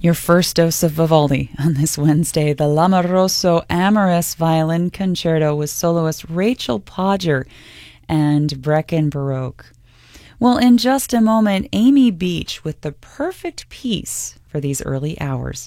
Your first dose of Vivaldi on this Wednesday, the L'Amoroso Amorous Violin Concerto with soloist Rachel Podger and Brecken Baroque. Well, in just a moment, Amy Beach with the perfect piece for these early hours.